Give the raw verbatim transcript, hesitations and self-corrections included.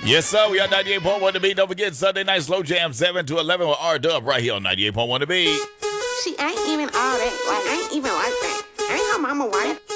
Yes, sir. We are ninety-eight point one to beat. Don't forget Sunday night slow jam seven to eleven with R Dub right here on ninety-eight point one to beat. She ain't even all that. Like, ain't even like that. Ain't her mama white.